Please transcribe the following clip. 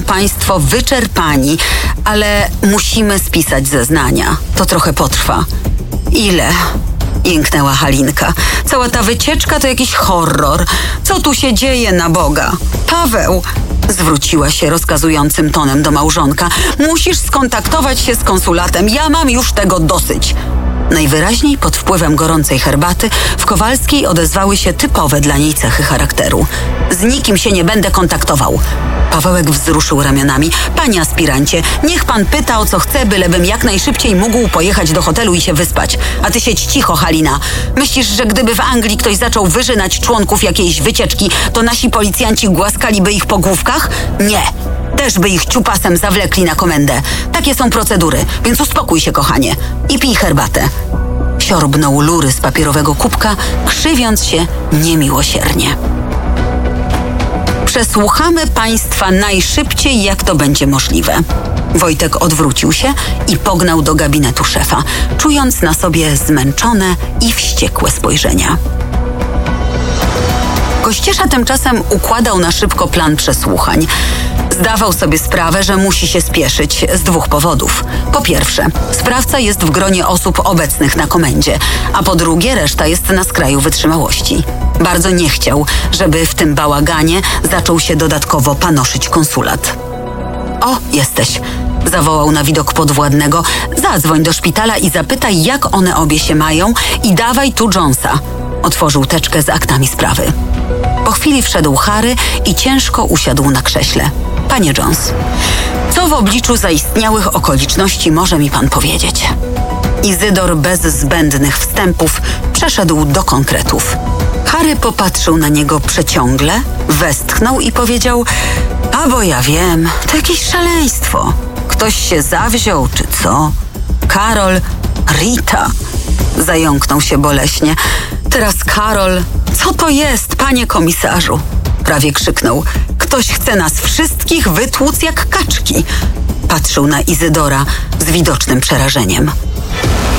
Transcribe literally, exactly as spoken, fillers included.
państwo wyczerpani, ale musimy spisać zeznania. To trochę potrwa. Ile? Jęknęła Halinka. Cała ta wycieczka to jakiś horror. Co tu się dzieje, na Boga? Paweł! Zwróciła się rozkazującym tonem do małżonka. Musisz skontaktować się z konsulatem. Ja mam już tego dosyć. Najwyraźniej pod wpływem gorącej herbaty w Kowalskiej odezwały się typowe dla niej cechy charakteru. Z nikim się nie będę kontaktował. Pawełek wzruszył ramionami. Panie aspirancie, niech pan pyta o co chce, bylebym jak najszybciej mógł pojechać do hotelu i się wyspać. A ty siedź cicho, Halina. Myślisz, że gdyby w Anglii ktoś zaczął wyżynać członków jakiejś wycieczki, to nasi policjanci głaskaliby ich po główkach? Nie. Też by ich ciupasem zawlekli na komendę. Takie są procedury, więc uspokój się, kochanie. I pij herbatę. Siorbnął lury z papierowego kubka, krzywiąc się niemiłosiernie. Przesłuchamy państwa najszybciej, jak to będzie możliwe. Wojtek odwrócił się i pognał do gabinetu szefa, czując na sobie zmęczone i wściekłe spojrzenia. Kościesza tymczasem układał na szybko plan przesłuchań. Zdawał sobie sprawę, że musi się spieszyć z dwóch powodów. Po pierwsze, sprawca jest w gronie osób obecnych na komendzie, a po drugie, reszta jest na skraju wytrzymałości. Bardzo nie chciał, żeby w tym bałaganie zaczął się dodatkowo panoszyć konsulat. O, jesteś! Zawołał na widok podwładnego. Zadzwoń do szpitala i zapytaj, jak one obie się mają i dawaj tu Jonesa. Otworzył teczkę z aktami sprawy. Po chwili wszedł Harry i ciężko usiadł na krześle. Panie Jones, co w obliczu zaistniałych okoliczności może mi pan powiedzieć? Izydor bez zbędnych wstępów przeszedł do konkretów. Harry popatrzył na niego przeciągle, westchnął i powiedział: a bo ja wiem, to jakieś szaleństwo. Ktoś się zawziął, czy co? Karol, Rita. Zająknął się boleśnie. Teraz Karol, co to jest, panie komisarzu? Prawie krzyknął. Ktoś chce nas wszystkich wytłuc jak kaczki. Patrzył na Izydora z widocznym przerażeniem.